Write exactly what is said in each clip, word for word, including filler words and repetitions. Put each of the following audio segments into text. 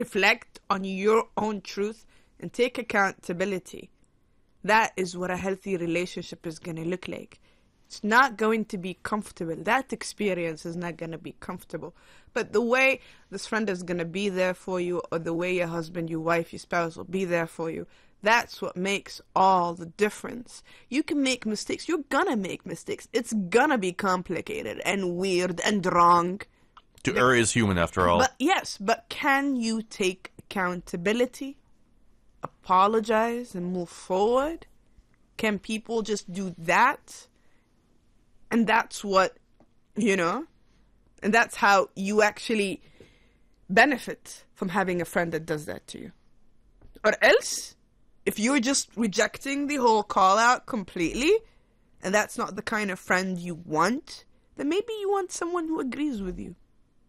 reflect on your own truth, and take accountability. That is what a healthy relationship is going to look like. It's not going to be comfortable. That experience is not going to be comfortable. But the way this friend is going to be there for you, or the way your husband, your wife, your spouse will be there for you, that's what makes all the difference. You can make mistakes. You're going to make mistakes. It's going to be complicated and weird and wrong. To err is human, after all. But yes, but can you take accountability, apologize, and move forward? Can people just do that? And that's what, you know, and that's how you actually benefit from having a friend that does that to you. Or else, if you're just rejecting the whole call out completely, and that's not the kind of friend you want, then maybe you want someone who agrees with you.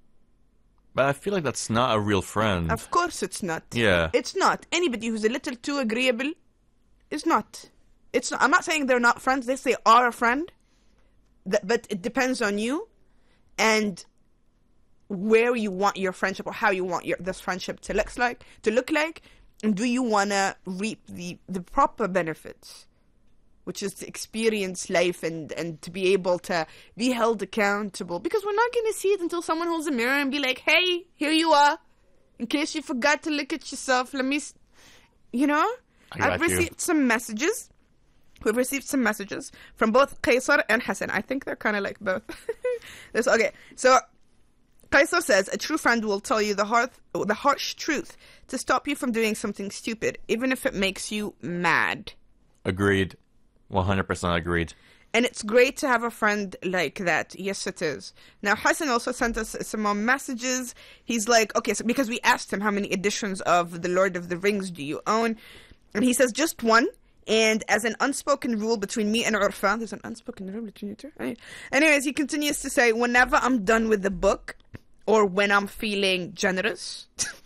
But I feel like that's not a real friend. Of course it's not. Yeah. It's not. Anybody who's a little too agreeable is not. It's not. I'm not saying they're not friends. They say are a friend. Th- but it depends on you and where you want your friendship, or how you want your this friendship to look like. To look like, and do you want to reap the, the proper benefits, which is to experience life and, and to be able to be held accountable. Because we're not going to see it until someone holds a mirror and be like, hey, here you are. In case you forgot to look at yourself, let me, s-. you know? I've received you. some messages. We've received some messages from both Qaysar and Hassan. I think they're kind of like both. This, okay, so Qaysar says, a true friend will tell you the, hard, the harsh truth to stop you from doing something stupid, even if it makes you mad. Agreed. one hundred percent agreed. And it's great to have a friend like that. Yes, it is. Now, Hassan also sent us some more messages. He's like, okay, so because we asked him how many editions of The Lord of the Rings do you own? And he says just one. And as an unspoken rule between me and Urfan, there's an unspoken rule between you two? Anyways, he continues to say, whenever I'm done with the book, or when I'm feeling generous,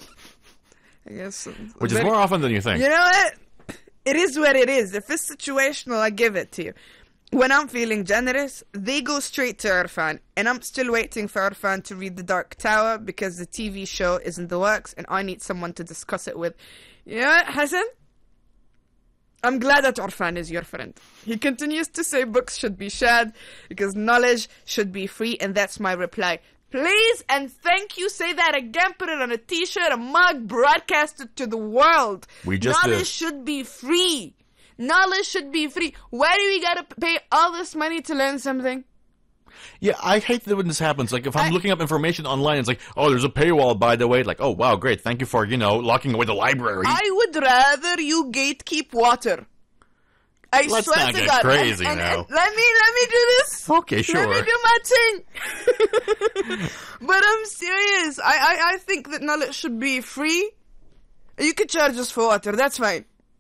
I guess. Which is more often than you think. You know what? It is what it is. If it's situational, I give it to you. When I'm feeling generous, they go straight to Irfan. And I'm still waiting for Irfan to read The Dark Tower because the T V show is in the works and I need someone to discuss it with. You know what, Hassan? I'm glad that Irfan is your friend. He continues to say books should be shared because knowledge should be free, and that's my reply. Please and thank you. Say that again. Put it on a t-shirt, a mug, broadcast it to the world. We just Knowledge did. should be free. Knowledge should be free. Why do we gotta pay all this money to learn something? Yeah, I hate that when this happens. Like, if I'm I, looking up information online, it's like, oh, there's a paywall, by the way. Like, oh, wow, great. Thank you for, you know, locking away the library. I would rather you gatekeep water. I Let's swear not to get God. crazy and, and, now. And let me let me do this. Okay, sure. Let me do my thing. But I'm serious. I, I, I think that knowledge should be free. You could charge us for water. That's fine.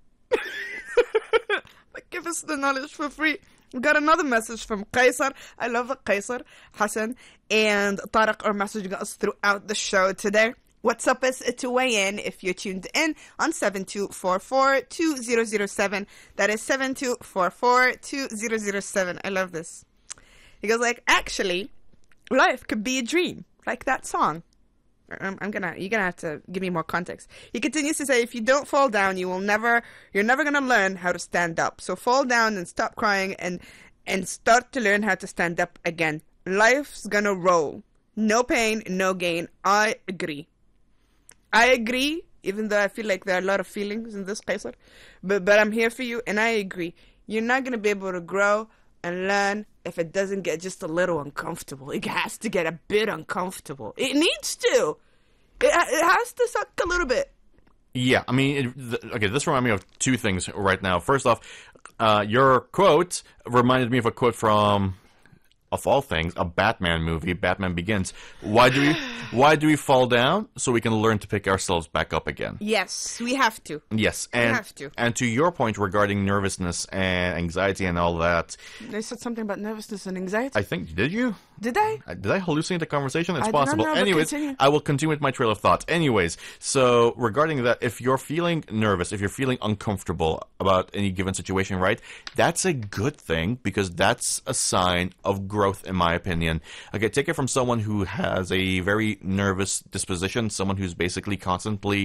But give us the knowledge for free. We got another message from Qaysar. I love it, Qaysar, Hassan, and Tariq are messaging us throughout the show today. What's up is to weigh in if you're tuned in on seven two four four, two zero zero seven. That is seven two four four, two zero zero seven. I love this. He goes like, actually, life could be a dream, like that song. I'm, I'm gonna, you're gonna have to give me more context. He continues to say, if you don't fall down, you will never, you're never gonna learn how to stand up. So fall down and stop crying and, and start to learn how to stand up again. Life's gonna roll. No pain, no gain. I agree. I agree, even though I feel like there are a lot of feelings in this, Qaysar. But, but I'm here for you, and I agree. You're not gonna be able to grow and learn if it doesn't get just a little uncomfortable. It has to get a bit uncomfortable. It needs to. It, it has to suck a little bit. Yeah, I mean, it, th- okay, this reminds me of two things right now. First off, uh, your quote reminded me of a quote from, of all things, a Batman movie, Batman Begins. Why do we why do we fall down? So we can learn to pick ourselves back up again. Yes, we have to. Yes, and, we have to. And to your point regarding nervousness and anxiety and all that. I said something about nervousness and anxiety. I think, did you? Did I? Uh, Did I hallucinate the conversation? It's I don't possible. know, but Anyways, continue. I will continue with my trail of thought. Anyways, so regarding that, if you're feeling nervous, if you're feeling uncomfortable about any given situation, right, that's a good thing because that's a sign of growth, in my opinion. Okay, take it from someone who has a very nervous disposition, someone who's basically constantly